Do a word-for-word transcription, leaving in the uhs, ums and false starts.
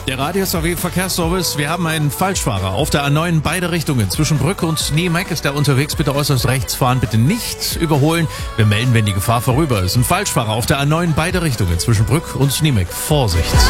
Der Radius A W Verkehrsservice. Wir haben einen Falschfahrer auf der A neun in beide Richtungen. Zwischen Brück und Niemek ist er unterwegs. Bitte äußerst rechts fahren, bitte nicht überholen. Wir melden, wenn die Gefahr vorüber ist. Ein Falschfahrer auf der A neun in beide Richtungen. Zwischen Brück und Niemek. Vorsicht!